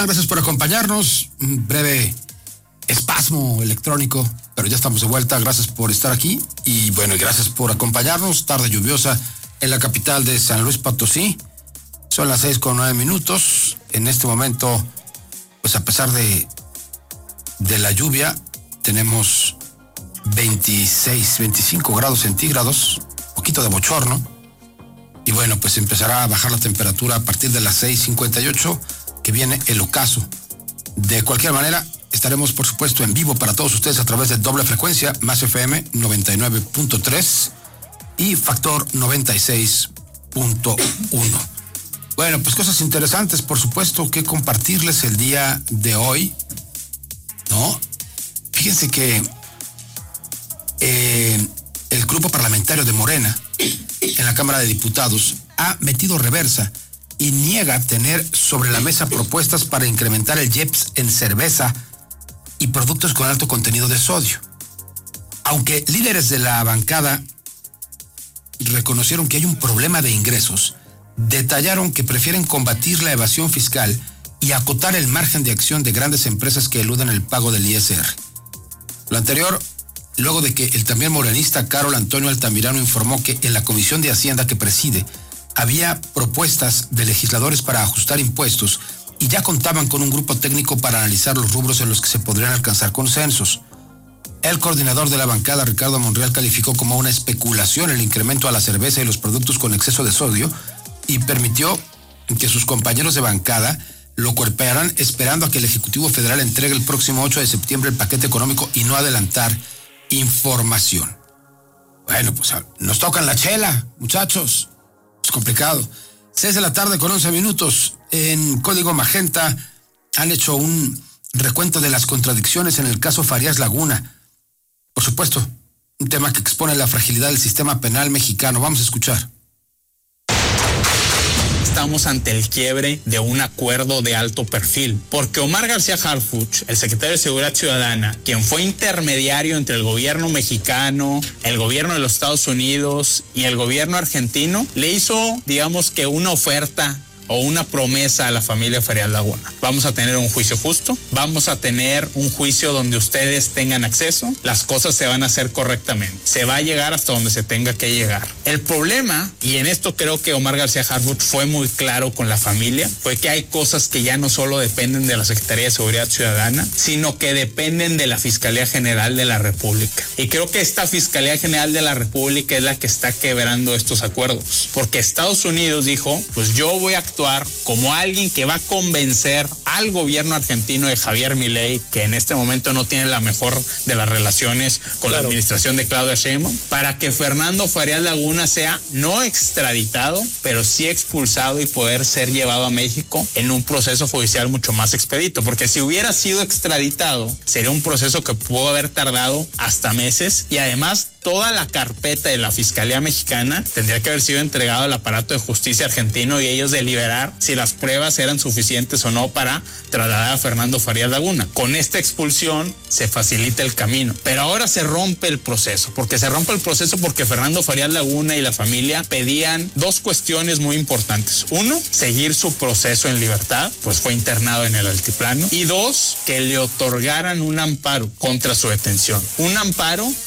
Gracias por acompañarnos. Un breve espasmo electrónico, pero ya estamos de vuelta. Gracias por estar aquí y bueno, gracias por acompañarnos. Tarde lluviosa en la capital de San Luis Potosí. Son las 6:09. En este momento, pues a pesar de la lluvia, tenemos 26, 25 grados centígrados, poquito de bochorno. Y bueno, pues empezará a bajar la temperatura a partir de las 6:58, que viene el ocaso. De cualquier manera, estaremos por supuesto en vivo para todos ustedes a través de doble frecuencia, Más FM 99.3 y Factor 96.1. Bueno, pues cosas interesantes, por supuesto, que compartirles el día de hoy, ¿no? Fíjense que el grupo parlamentario de Morena en la Cámara de Diputados ha metido reversa y niega tener sobre la mesa propuestas para incrementar el IEPS en cerveza y productos con alto contenido de sodio. Aunque líderes de la bancada reconocieron que hay un problema de ingresos, detallaron que prefieren combatir la evasión fiscal y acotar el margen de acción de grandes empresas que eluden el pago del ISR. Lo anterior, luego de que el también morenista Carol Antonio Altamirano informó que en la Comisión de Hacienda que preside había propuestas de legisladores para ajustar impuestos y ya contaban con un grupo técnico para analizar los rubros en los que se podrían alcanzar consensos. El coordinador de la bancada, Ricardo Monreal, calificó como una especulación el incremento a la cerveza y los productos con exceso de sodio y permitió que sus compañeros de bancada lo cuerpearan esperando a que el Ejecutivo Federal entregue el próximo 8 de septiembre el paquete económico y no adelantar información. Bueno, pues nos tocan la chela, muchachos. Es complicado. 6:11 en Código Magenta han hecho un recuento de las contradicciones en el caso Farías Laguna. Por supuesto, un tema que expone la fragilidad del sistema penal mexicano. Vamos a escuchar. Estamos ante el quiebre de un acuerdo de alto perfil, porque Omar García Harfuch, el secretario de Seguridad Ciudadana, quien fue intermediario entre el gobierno mexicano, el gobierno de los Estados Unidos y el gobierno argentino, le hizo, digamos que una oferta o una promesa a la familia Farías Laguna. Vamos a tener un juicio justo, vamos a tener un juicio donde ustedes tengan acceso, las cosas se van a hacer correctamente, se va a llegar hasta donde se tenga que llegar. El problema, y en esto creo que Omar García Harfuch fue muy claro con la familia, fue que hay cosas que ya no solo dependen de la Secretaría de Seguridad Ciudadana, sino que dependen de la Fiscalía General de la República. Y creo que esta Fiscalía General de la República es la que está quebrando estos acuerdos, porque Estados Unidos dijo, pues yo voy a actuar como alguien que va a convencer al gobierno argentino de Javier Milei, que en este momento no tiene la mejor de las relaciones con la administración de Claudia Sheinbaum, para que Fernando Farías Laguna sea no extraditado, pero sí expulsado y poder ser llevado a México en un proceso judicial mucho más expedito, porque si hubiera sido extraditado, sería un proceso que pudo haber tardado hasta meses y además toda la carpeta de la Fiscalía Mexicana tendría que haber sido entregado al aparato de justicia argentino y ellos deliberar si las pruebas eran suficientes o no para trasladar a Fernando Farías Laguna. Con esta expulsión se facilita el camino, pero ahora se rompe el proceso, porque Fernando Farías Laguna y la familia pedían dos cuestiones muy importantes. Uno, seguir su proceso en libertad, pues fue internado en el altiplano, y dos, que le otorgaran un amparo contra su detención. Un amparo